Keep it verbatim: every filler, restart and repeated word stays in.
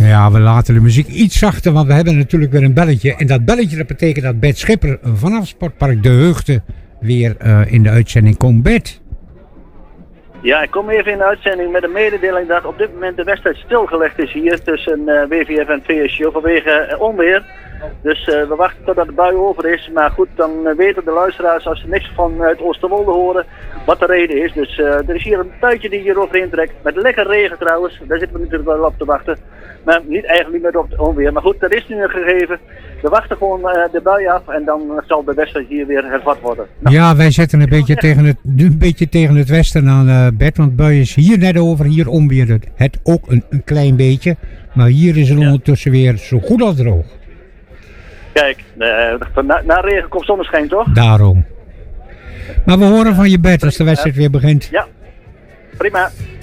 ja, we laten de muziek iets zachter, want we hebben natuurlijk weer een belletje. En dat belletje, dat betekent dat Bert Schipper vanaf Sportpark De Heugde weer uh, in de uitzending komt. Bert. Ja, ik kom even in de uitzending met een mededeling dat op dit moment de wedstrijd stilgelegd is hier tussen uh, W V F en V S J vanwege uh, onweer. Dus uh, we wachten totdat de bui over is. Maar goed, dan uh, weten de luisteraars als ze niks vanuit Oosterwolde horen wat de reden is. Dus uh, er is hier een buitje die hier overheen trekt. Met lekker regen trouwens. Daar zitten we natuurlijk wel op te wachten. Maar niet eigenlijk niet meer op het onweer. Maar goed, dat is nu een gegeven. We wachten gewoon uh, de bui af en dan zal de wedstrijd hier weer hervat worden. Nou, ja, wij zetten een beetje, tegen het, een beetje tegen het westen aan, uh, Bert. Want bui is hier net over. Hier onweer het, het ook een, een klein beetje. Maar hier is het ja. ondertussen weer zo goed als droog. Kijk, uh, na, na regen komt zonneschijn, toch? Daarom. Maar we horen van je, Bert, als de wedstrijd weer begint. Ja, prima.